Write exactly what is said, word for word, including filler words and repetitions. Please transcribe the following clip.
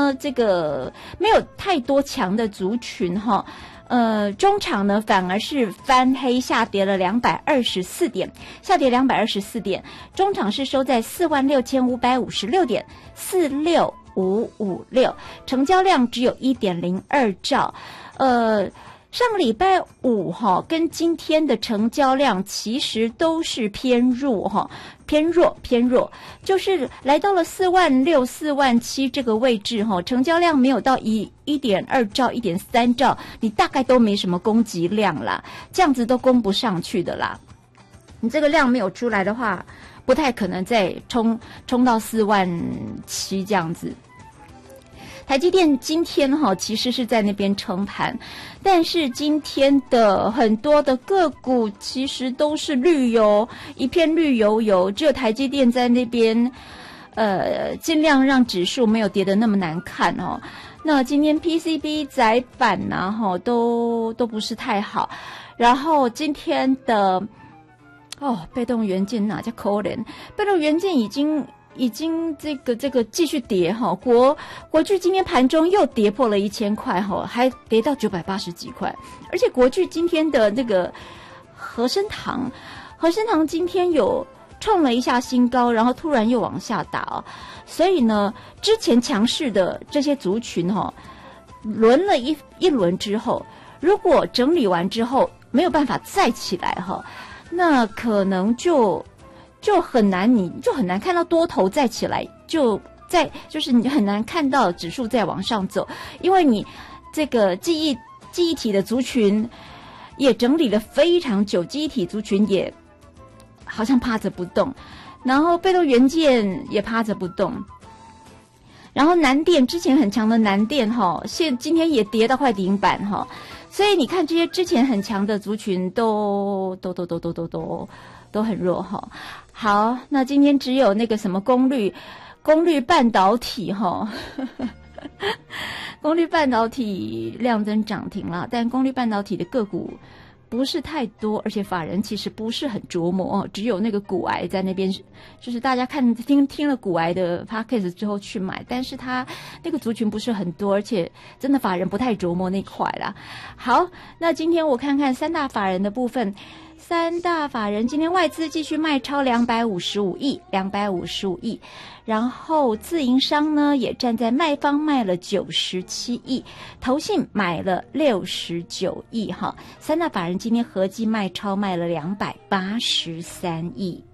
呢，这个没有太多强的族群哈。呃，中场呢反而是翻黑下跌了两百二十四点，下跌两百二十四点，中场是收在四万六千五百五十六点，四六五五六，成交量只有 一点零二兆。呃，上个礼拜五哈，跟今天的成交量其实都是偏弱哈，偏弱偏弱，就是来到了四万六、四万七这个位置哈，成交量没有到一一点二兆、一点三兆，你大概都没什么供给量啦，这样子都供不上去的啦。你这个量没有出来的话，不太可能再冲冲到四万七这样子。台积电今天哈其实是在那边撑盘，但是今天的很多的个股其实都是绿油，一片绿油油，只有台积电在那边，呃，尽量让指数没有跌得那么难看哦。那今天 P C B 载板呐哈都都不是太好，然后今天的哦被动元件哪叫可怜，被动元件已经。已经这个这个继续跌哈，国国巨今天盘中又跌破了一千块哈，还跌到九百八十几块，而且国巨今天的那个和生堂，和生堂今天有创了一下新高，然后突然又往下打哦，所以呢，之前强势的这些族群哈，轮了一一轮之后，如果整理完之后没有办法再起来哈，那可能就。就很难，你就很难看到多头再起来，就在就是你很难看到指数再往上走，因为你这个记忆记忆体的族群也整理了非常久，记忆体族群也好像趴着不动，然后被动元件也趴着不动，然后南电之前很强的南电哈，现今天也跌到快顶板哈，所以你看这些之前很强的族群都都都都都都都都很弱哈。好，那今天只有那个什么功率功率半导体哈，功率半导体亮灯涨停了，但功率半导体的个股不是太多，而且法人其实不是很琢磨，只有那个股癌在那边，就是大家看听听了股癌的 podcast 之后去买，但是他那个族群不是很多，而且真的法人不太琢磨那块啦。好，那今天我看看三大法人的部分。三大法人今天外资继续卖超两百五十五亿，两百五十五亿，然后自营商呢也站在卖方卖了九十七亿，投信买了六十九亿哈，三大法人今天合计卖超卖了两百八十三亿。